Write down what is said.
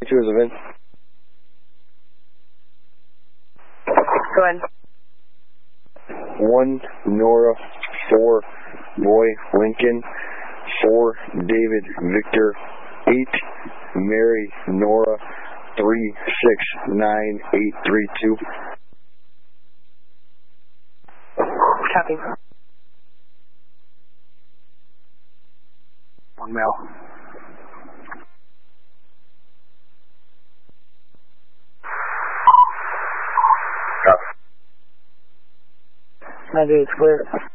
Two is a Vin. Go ahead. 1 Nora, 4 Boy Lincoln, 4 David Victor, 8 Mary Nora, 369-832. Copy. 1 male. Copy. 98, clear.